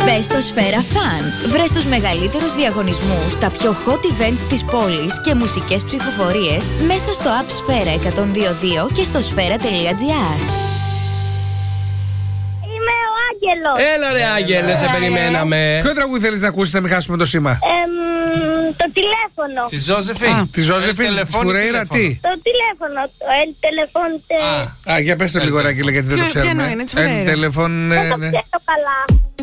Μπες στο Σφαίρα Fun. Βρες τους μεγαλύτερους διαγωνισμούς, τα πιο hot events της πόλης και μουσικές ψηφοφορίες μέσα στο app Σφαίρα 102.2 και στο σφαίρα.gr. Είμαι ο Άγγελος. Έλα ρε Άγγελε, σε περιμέναμε. Ποιο τραγούδι θέλεις να ακούσεις, να μην χάσουμε το σήμα? Το τηλέφωνο. Τη Ζώζεφιν. Τη Ζώζεφιν, Φουρέιρα, τι? Το τηλέφωνο. El teléfono. Για πες το λίγο, Ράκη, γιατί δεν το ξέρουμε. Ποιο είναι, El teléfono. Δεν το ξέρω καλά.